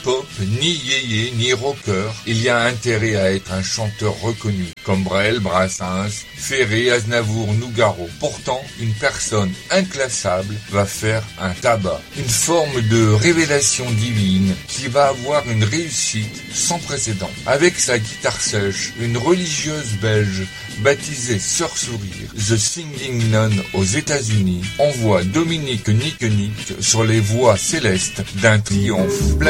pop, ni yéyé, ni rocker, il y a intérêt à être un chanteur reconnu, comme Brel, Brassens, Ferré, Aznavour, Nougaro. Pourtant, une personne inclassable va faire un tabac, une forme de révélation divine qui va avoir une réussite sans précédent. Avec sa guitare sèche, une religieuse belge baptisée Sœur Sourire, The Singing Nun aux États-Unis envoie Dominique Nick sur les voies célestes d'un triomphe